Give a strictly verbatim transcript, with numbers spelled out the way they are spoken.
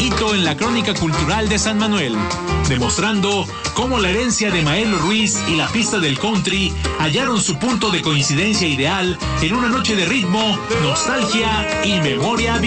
hito en la crónica cultural de San Manuel, demostrando cómo la herencia de Maelo Ruiz y la pista del country hallaron su punto de coincidencia ideal en una noche de ritmo, nostalgia y memoria.